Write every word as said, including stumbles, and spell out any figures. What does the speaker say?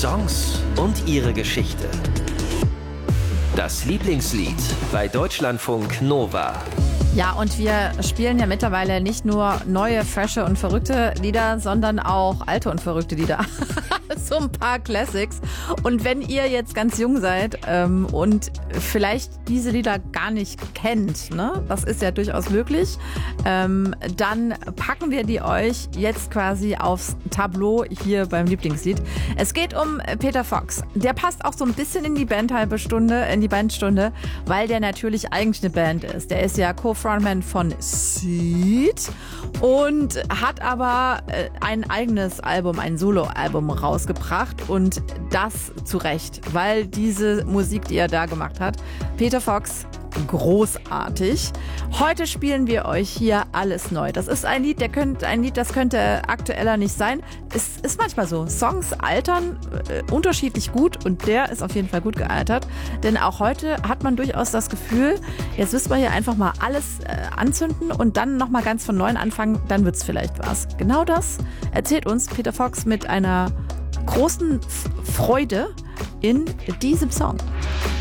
Songs und ihre Geschichte. Das Lieblingslied bei Deutschlandfunk Nova. Ja, und wir spielen ja mittlerweile nicht nur neue, frische und verrückte Lieder, sondern auch alte und verrückte Lieder. So ein paar Classics. Und wenn ihr jetzt ganz jung seid ähm, und vielleicht diese Lieder gar nicht kennt, ne, das ist ja durchaus möglich, ähm, dann packen wir die euch jetzt quasi aufs Tableau hier beim Lieblingslied. Es geht um Peter Fox. Der passt auch so ein bisschen in die Bandhalbe Stunde, in die Bandstunde, weil der natürlich eigentlich eine Band ist. Der ist ja Co-Frontman von Seed und hat aber äh, ein eigenes Album, ein Soloalbum rausgebracht und das zu Recht, weil diese Musik, die er da gemacht hat, Peter Fox, großartig. Heute spielen wir euch hier alles neu. Das ist ein Lied, der könnte, ein Lied, das könnte aktueller nicht sein. Es ist manchmal so. Songs altern äh, unterschiedlich gut und der ist auf jeden Fall gut gealtert. Denn auch heute hat man durchaus das Gefühl, jetzt müssen wir hier einfach mal alles äh, anzünden und dann nochmal ganz von neuem anfangen, dann wird's vielleicht was. Genau das erzählt uns Peter Fox mit einer großen F- Freude in diesem Song.